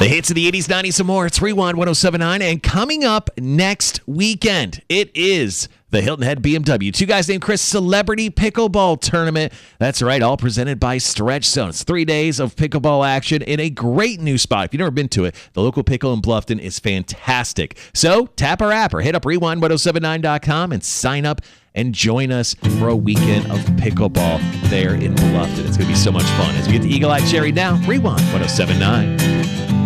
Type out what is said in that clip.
The hits of the 80s, 90s, and more. It's Rewind 1079. And coming up next weekend, it is the Hilton Head BMW Two Guys Named Chris Celebrity Pickleball Tournament. That's right, all presented by Stretch Zone. It's 3 days of pickleball action in a great new spot. If you've never been to it, the local pickle in Bluffton is fantastic. So tap our app or hit up rewind1079.com and sign up and join us for a weekend of pickleball there in Bluffton. It's going to be so much fun. As we get to Eagle Eye Cherry now, Rewind 1079.